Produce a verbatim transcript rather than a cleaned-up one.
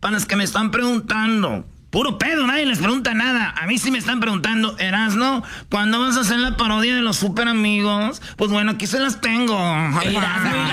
para los que me están preguntando. Puro pedo, nadie les pregunta nada. A mí sí me están preguntando, Erasno, ¿cuándo vas a hacer la parodia de los super amigos? Pues bueno, aquí se las tengo. Erasno y